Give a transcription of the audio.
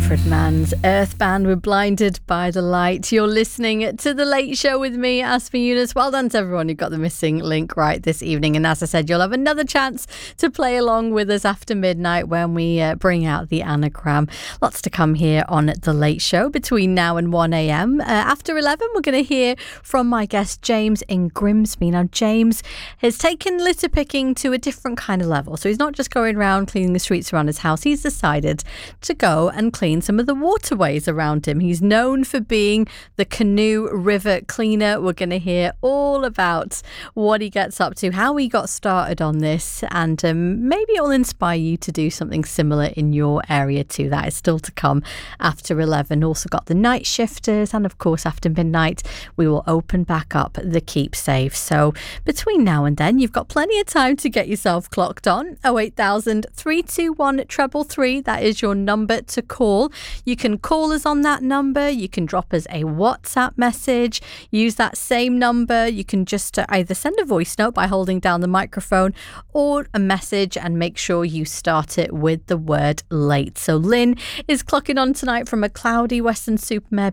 Manfred Mann's Earthbound. We're blinded by the light. You're listening to The Late Show with me, Asma Yunus. Well done to everyone who got the missing link right this evening. And as I said, you'll have another chance to play along with us after midnight when we bring out the anagram. Lots to come here on The Late Show between now and 1am. After 11, we're going to hear from my guest, James in Grimsby. Now, James has taken litter picking to a different kind of level. So he's not just going around cleaning the streets around his house. He's decided to go and clean some of the waterways around him. He's known for being the canoe river cleaner. We're going to hear all about what he gets up to, how he got started on this, and maybe it'll inspire you to do something similar in your area too. That is still to come after 11. Also got the night shifters, and of course after midnight we will open back up the Keep Safe. So between now and then you've got plenty of time to get yourself clocked on. 08000 321 333. That is your number to call. You can call us on that number. You can drop us a WhatsApp message. Use that same number. You can just either send a voice note by holding down the microphone or a message, and make sure you start it with the word late. So Lynn is clocking on tonight from a cloudy Western-Supermare